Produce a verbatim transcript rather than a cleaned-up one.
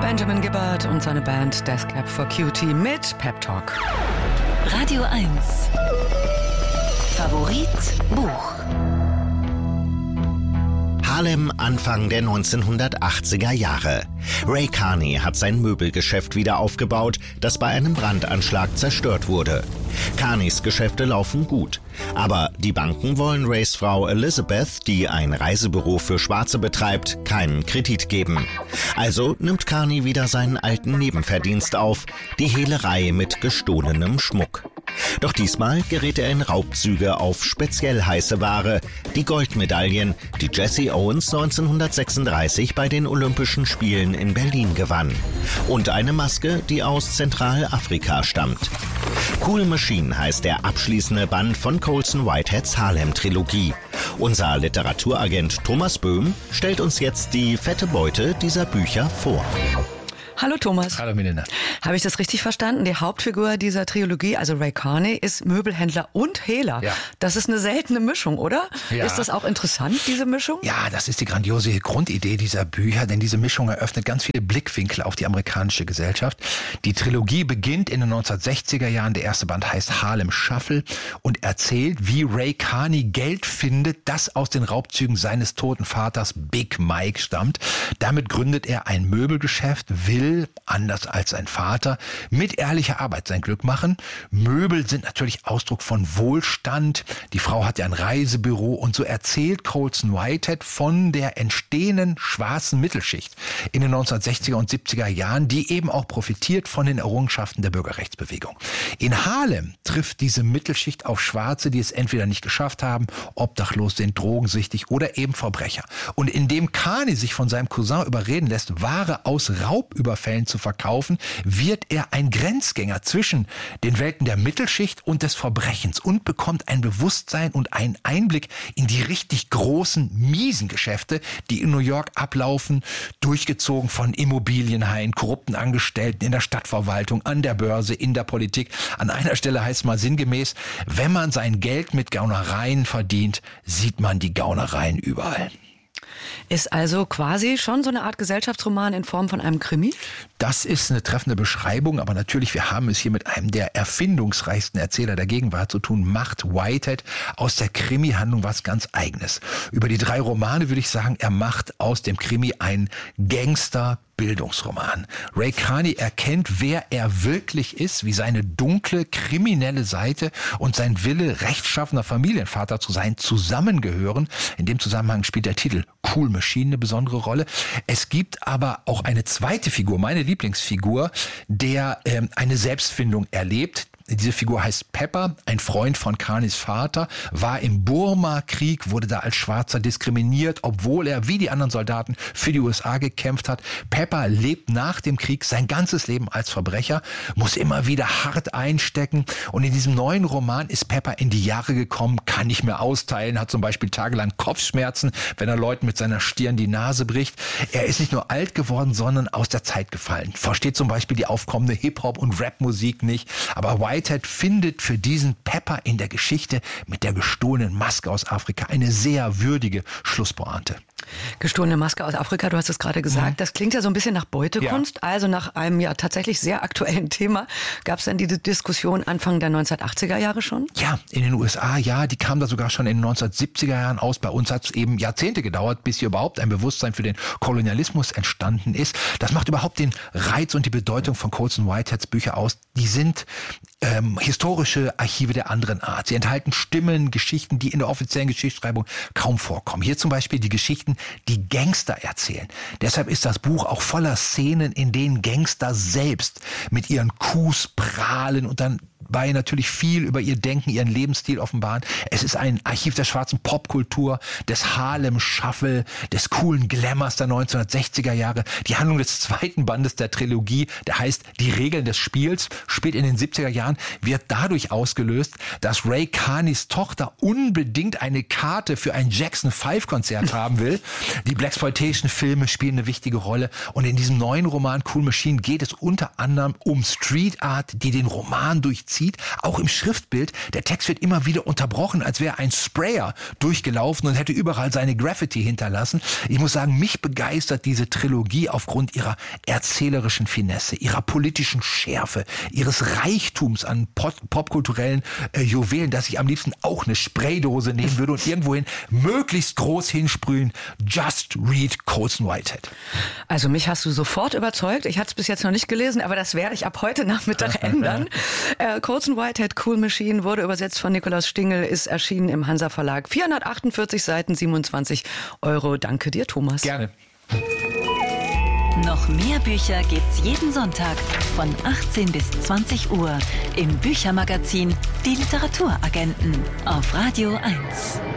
Benjamin Gibbard und seine Band Death Cab for Cutie mit Pep Talk. Radio eins. Favorit Buch. Harlem Anfang der neunzehnhundertachtziger Jahre. Ray Carney hat sein Möbelgeschäft wieder aufgebaut, das bei einem Brandanschlag zerstört wurde. Carneys Geschäfte laufen gut. Aber die Banken wollen Rays Frau Elizabeth, die ein Reisebüro für Schwarze betreibt, keinen Kredit geben. Also nimmt Carney wieder seinen alten Nebenverdienst auf, die Hehlerei mit gestohlenem Schmuck. Doch diesmal gerät er in Raubzüge auf speziell heiße Ware, die Goldmedaillen, die Jesse Owens neunzehnhundertsechsunddreißig bei den Olympischen Spielen in Berlin gewann. Und eine Maske, die aus Zentralafrika stammt. Cool Machine heißt der abschließende Band von Colson Whiteheads Harlem-Trilogie. Unser Literaturagent Thomas Böhm stellt uns jetzt die fette Beute dieser Bücher vor. Hallo Thomas. Hallo Milena. Habe ich das richtig verstanden? Die Hauptfigur dieser Trilogie, also Ray Carney, ist Möbelhändler und Hehler. Ja. Das ist eine seltene Mischung, oder? Ja. Ist das auch interessant, diese Mischung? Ja, das ist die grandiose Grundidee dieser Bücher, denn diese Mischung eröffnet ganz viele Blickwinkel auf die amerikanische Gesellschaft. Die Trilogie beginnt in den neunzehnhundertsechziger Jahren. Der erste Band heißt Harlem Shuffle und erzählt, wie Ray Carney Geld findet, das aus den Raubzügen seines toten Vaters Big Mike stammt. Damit gründet er ein Möbelgeschäft, will, anders als sein Vater, mit ehrlicher Arbeit sein Glück machen. Möbel sind natürlich Ausdruck von Wohlstand. Die Frau hat ja ein Reisebüro und so erzählt Colson Whitehead von der entstehenden schwarzen Mittelschicht in den neunzehnhundertsechziger und siebziger Jahren, die eben auch profitiert von den Errungenschaften der Bürgerrechtsbewegung. In Harlem trifft diese Mittelschicht auf Schwarze, die es entweder nicht geschafft haben, obdachlos sind, drogensüchtig oder eben Verbrecher. Und indem Carney sich von seinem Cousin überreden lässt, Ware aus Raubüberfällen zu verkaufen, wird er ein Grenzgänger zwischen den Welten der Mittelschicht und des Verbrechens und bekommt ein Bewusstsein und einen Einblick in die richtig großen, miesen Geschäfte, die in New York ablaufen, durchgezogen von Immobilienhaien, korrupten Angestellten in der Stadtverwaltung, an der Börse, in der Politik. An einer Stelle heißt es mal sinngemäß, wenn man sein Geld mit Gaunereien verdient, sieht man die Gaunereien überall. Ist also quasi schon so eine Art Gesellschaftsroman in Form von einem Krimi? Das ist eine treffende Beschreibung, aber natürlich, wir haben es hier mit einem der erfindungsreichsten Erzähler der Gegenwart zu tun, macht Whitehead aus der Krimi-Handlung was ganz Eigenes. Über die drei Romane würde ich sagen, er macht aus dem Krimi einen Gangster- Bildungsroman. Ray Carney erkennt, wer er wirklich ist, wie seine dunkle, kriminelle Seite und sein Wille, rechtschaffener Familienvater zu sein, zusammengehören. In dem Zusammenhang spielt der Titel Cool Machine eine besondere Rolle. Es gibt aber auch eine zweite Figur, meine Lieblingsfigur, der ähm, eine Selbstfindung erlebt. Diese Figur heißt Pepper, ein Freund von Carneys Vater, war im Burma-Krieg, wurde da als Schwarzer diskriminiert, obwohl er wie die anderen Soldaten für die U S A gekämpft hat. Pepper lebt nach dem Krieg sein ganzes Leben als Verbrecher, muss immer wieder hart einstecken und in diesem neuen Roman ist Pepper in die Jahre gekommen, kann nicht mehr austeilen, hat zum Beispiel tagelang Kopfschmerzen, wenn er Leuten mit seiner Stirn die Nase bricht. Er ist nicht nur alt geworden, sondern aus der Zeit gefallen. Versteht zum Beispiel die aufkommende Hip-Hop- und Rap-Musik nicht, aber Whitehead findet für diesen Pepper in der Geschichte mit der gestohlenen Maske aus Afrika eine sehr würdige Schlusspointe. Gestohlene Maske aus Afrika, du hast es gerade gesagt. Mhm. Das klingt ja so ein bisschen nach Beutekunst. Ja. Also nach einem ja tatsächlich sehr aktuellen Thema. Gab es denn diese Diskussion Anfang der neunzehnhundertachtziger Jahre schon? Ja, in den U S A, ja, die kam da sogar schon in den neunzehnhundertsiebziger Jahren aus. Bei uns hat es eben Jahrzehnte gedauert, bis hier überhaupt ein Bewusstsein für den Kolonialismus entstanden ist. Das macht überhaupt den Reiz und die Bedeutung von Colson Whiteheads Bücher aus. Die sind ähm, historische Archive der anderen Art. Sie enthalten Stimmen, Geschichten, die in der offiziellen Geschichtsschreibung kaum vorkommen. Hier zum Beispiel die Geschichten, die Gangster erzählen. Deshalb ist das Buch auch voller Szenen, in denen Gangster selbst mit ihren Coups prahlen und dann bei natürlich viel über ihr Denken, ihren Lebensstil offenbaren. Es ist ein Archiv der schwarzen Popkultur, des Harlem Shuffle, des coolen Glamours der neunzehnhundertsechziger Jahre. Die Handlung des zweiten Bandes der Trilogie, der heißt Die Regeln des Spiels, spielt in den siebziger Jahren, wird dadurch ausgelöst, dass Ray Carneys Tochter unbedingt eine Karte für ein Jackson Five Konzert haben will. Die Blaxploitation-Filme spielen eine wichtige Rolle. Und in diesem neuen Roman Cool Machine geht es unter anderem um Street Art, die den Roman durchzieht. Auch im Schriftbild. Der Text wird immer wieder unterbrochen, als wäre ein Sprayer durchgelaufen und hätte überall seine Graffiti hinterlassen. Ich muss sagen, mich begeistert diese Trilogie aufgrund ihrer erzählerischen Finesse, ihrer politischen Schärfe, ihres Reichtums an pop- popkulturellen äh, Juwelen, dass ich am liebsten auch eine Spraydose nehmen würde und irgendwohin möglichst groß hinsprühen. Just read Colson Whitehead. Also mich hast du sofort überzeugt. Ich hatte es bis jetzt noch nicht gelesen, aber das werde ich ab heute Nachmittag ändern. äh, Colson Whitehead, Cool Machine, wurde übersetzt von Nikolaus Stingel, ist erschienen im Hansa Verlag. vierhundertachtundvierzig Seiten, siebenundzwanzig Euro. Danke dir, Thomas. Gerne. Noch mehr Bücher gibt's jeden Sonntag von achtzehn bis zwanzig Uhr im Büchermagazin Die Literaturagenten auf Radio eins.